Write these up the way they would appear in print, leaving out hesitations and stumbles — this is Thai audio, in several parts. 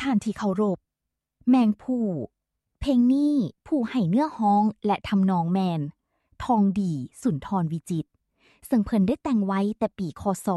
านที่เคารพแมงผู้เพลงนี้ผู้ให้เนื้อฮ้องและทำนองแมนทองดีสุนทรวิจิตรซึ่งเพิ่นได้แต่งไว้แต่ปีคศ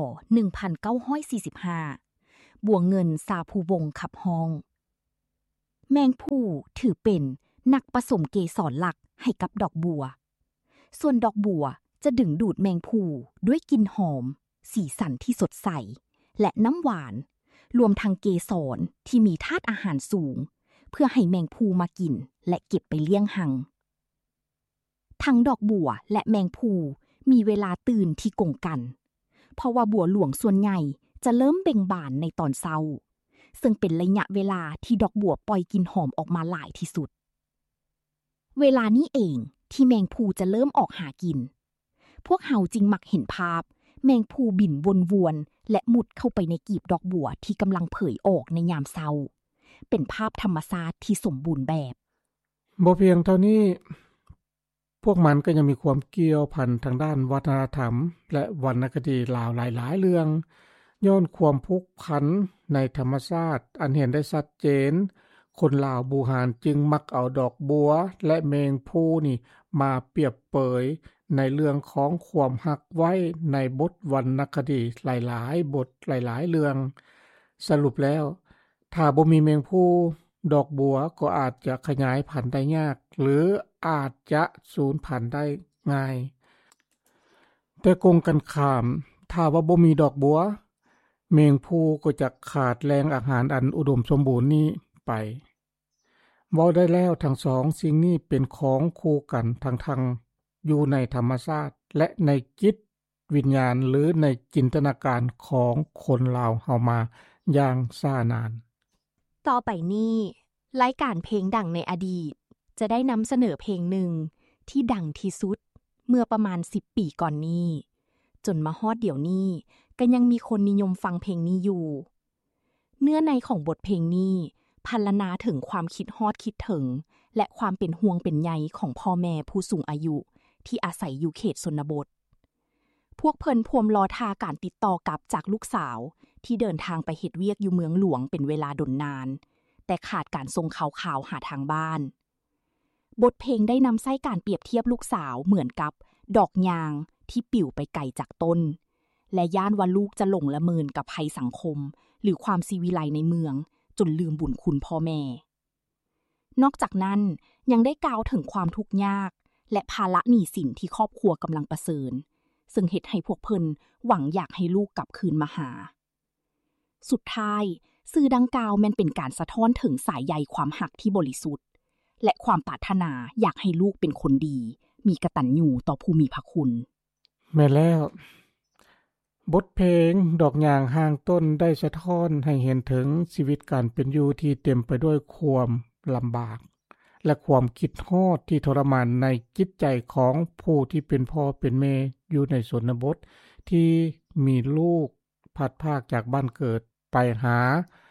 1945บัวเงินสาภูวงศ์ขับฮ้องแมงผู้ถือเป็นนักผสมเกสรหลักให้กับดอกบัวส่วนดอกบัวจะดึงดูดแมงผู้ด้วยกลิ่นหอมสีสันที่สดใสและน้ำหวานรวมทั้งเกสรที่มีธาตุอาหารสูงเพื่อให้แมงผู้มากินและเก็บไปเลี้ยงหังทั้งดอกบัวและแมงผู้มีเวลาตื่นที่กงกันเพราะว่าบัวหลวงส่วนใหญ่จะเริ่มเบ่งบานในตอนเช้าซึ่งเป็นระยะเวลาที่ดอกบัวปล่อยกลิ่นหอมออกมาหลายที่สุดเวลานี้เองที่แมงผู้จะเริ่มออกหากินพวกเฮาจึงมักเห็นภาพแมงผู้บินวนๆและมุดเข้าไปในกีบดอกบัวที่กำลังเผยออกในยามเช้าเป็นภาพธรรมชาติที่สมบูรณ์แบบบ่เพียงเท่านี้พวกมันก็ยังมีความเกี่ยวพันทางด้านวัฒนธรรมและวรรณคดีลาวหลายๆเรื่องย้อนความผูกพันในธรรมชาติอันเห็นได้ชัดเจนคนลาวบูหานจึงมักเอาดอกบัวและแมงผู้นี่มาเปรียบเปยในเรื่องของความหักไว้ในบทวรรณคดีหลายๆบทหลายๆเรื่องสรุปแล้วถ้าบ่มีแมงผู้ดอกบัวก็อาจจะขยายพันธุ์ได้ยากหรืออาจจะสูญพันธุ์ได้ง่ายแต่กงกันข้ามถ้าว่าบ่มีดอกบัวแมงผู้ก็จะขาดแรงอาหารอันอุดมสมบูรณ์นี้ไปเว้าได้แล้วทั้งสองสิ่งนี้เป็นของคู่กันทั้งอยู่ในธรรมชาติและในจิตวิญญาณหรือในจินตนาการของคนลาวเฮามาอย่างช้านานต่อไปนี้รายการเพลงดังในอดีตจะได้นำเสนอเพลงหนึ่งที่ดังที่สุดเมื่อประมาณ10ปีก่อนนี้จนมาฮอดเดี๋ยวนี้ก็ยังมีคนนิยมฟังเพลงนี้อยู่เนื้อในของบทเพลงนี้พรรณนาถึงความคิดฮอดคิดถึงและความเป็นห่วงเป็นใยของพ่อแม่ผู้สูงอายุที่อาศัยอยู่เขตชนบทพวกเพิ่นพวมรอท่าการติดต่อกลับจากลูกสาวที่เดินทางไปเฮ็ดเวียกอยู่เมืองหลวงเป็นเวลาดนนานแต่ขาดการส่งข่าวหาทางบ้านบทเพลงได้นำไส้การเปรียบเทียบลูกสาวเหมือนกับดอกยางที่ปิ่วไปไกลจากต้นและย่านว่าลูกจะหลงละเมินกับภัยสังคมหรือความสิวิไลในเมืองจนลืมบุญคุณพ่อแม่นอกจากนั้นยังได้กล่าวถึงความทุกข์ยากและภาระหนี้สินที่ครอบครัวกำลังประเสริญซึ่งเฮ็ดให้พวกเพิ่นหวังอยากให้ลูกกลับคืนมาหาสุดท้ายสื่อดังกล่าวแม่นเป็นการสะท้อนถึงสายใยความหักที่บริสุทธิ์และความปรารถนาอยากให้ลูกเป็นคนดีมีกตัญญูต่อผู้มีพระคุณแม่แล้วบทเพลงดอกยางห่างต้นได้สะท้อนให้เห็นถึงชีวิตการเป็นอยู่ที่เต็มไปด้วยความลำบากและความคิดฮอดที่ทรมานในจิตใจของผู้ที่เป็นพ่อเป็นแม่อยู่ในชนบทที่มีลูกพัดพากจากบ้านเกิดไปหา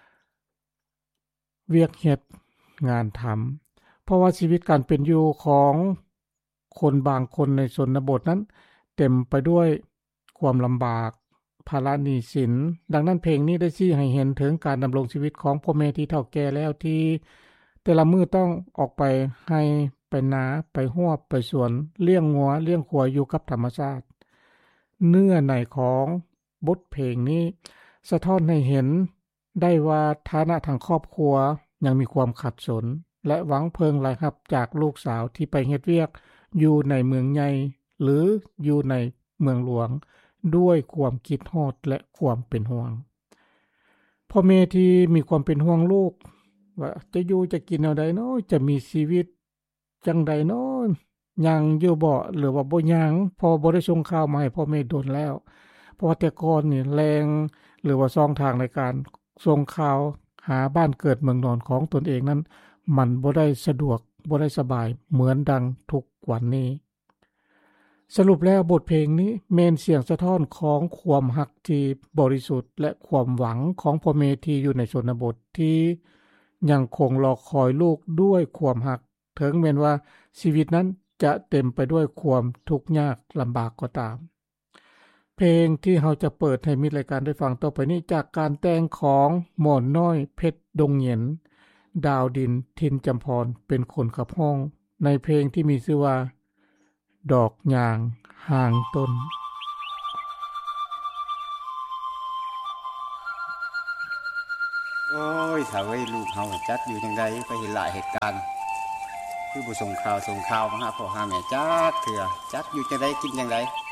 เวียกเฮ็ดงานทำเพราะว่าชีวิตการเป็นอยู่ของคนบางคนในชนบทนั้นเต็มไปด้วยความลำบากภาระหนี้สินดังนั้นเพลงนี้ได้ชี้ให้เห็นถึงการดำรงชีวิตของพ่อแม่ที่เฒ่าแก่แล้วที่แต่ละมื้อต้องออกไปให้ไปนาไปฮวบไปสวนเลี้ยงงัวเลี้ยงควายอยู่กับธรรมชาติเนื้อในของบทเพลงนี้สะท้อนให้เห็นได้ว่าฐานะทางครอบครัวยังมีความขัดสนและหวังเพิงรายรับจากลูกสาวที่ไปเฮ็ดเวียกอยู่ในเมืองใหญ่หรืออยู่ในเมืองหลวงด้วยความคิดฮอดและความเป็นห่วงพ่อแม่ที่มีความเป็นห่วงลูกว่าจะอยู่จะกินแนวใดเนาะจะมีชีวิตจังใดเนาะยังอยู่บ่หรือว่าบ่ยังพอบ่ได้ส่งข่าวมาให้พ่อแม่โดนแล้วเพราะว่าแต่ก่อนนี่แรงหรือว่าช่องทางในการส่งข่าวหาบ้านเกิดเมืองนอนของตนเองนั้นมันบ่ได้สะดวกบ่ได้สบายเหมือนดังทุกวันนี้สรุปแล้วบทเพลงนี้แม่นเสียงสะท้อนของความรักที่บริสุทธิ์และความหวังของพ่อแม่ที่อยู่ในชนบทที่ยังคงรอคอยลูกด้วยความรักถึงแม้ว่าชีวิตนั้นจะเต็มไปด้วยความทุกข์ยากลำบากก็ตามเพเพลงที่เราจะเปิดให้มิตรรายการได้ฟังต่อไปนี้จากการแต่งของหม่อนน้อยเพชรดงเหย็นดาวดินทินจำพรเป็นคนขับห้องในเพลงที่มีชื่อว่าดอกยางห่างต้นโอ้ยถ้าไว้ลูกเฮาจัดอยู่จังได๋ไปเห็นหลายเหตุการณ์คือบ่ส่งข่าวมาหาพ่อหาแม่จักเทื่อจัดอยู่จังได๋กินจังได๋